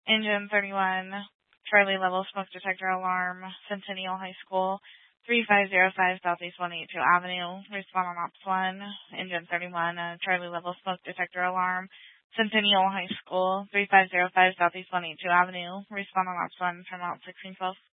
Engine 31, Charlie level smoke detector alarm, Centennial High School, 3505 Southeast 182 Avenue, respond on Ops 1. Engine 31, Charlie level smoke detector alarm, Centennial High School, 3505 Southeast 182 Avenue, respond on Ops 1 from Route 1612.